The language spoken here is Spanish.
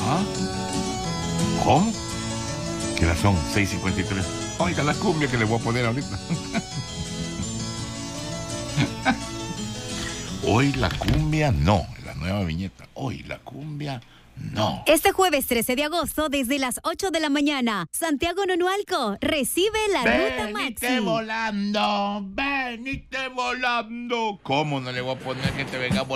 ¿Ah? ¿Cómo? Que las son 6:53. Oiga la cumbia que le voy a poner ahorita. Hoy la cumbia no, la nueva viñeta. Hoy la cumbia no. Este jueves 13 de agosto, desde las 8 de la mañana, Santiago Nonualco recibe la Ruta Venite Maxi. volando, venite volando. ¿Cómo no le voy a poner que te venga volando?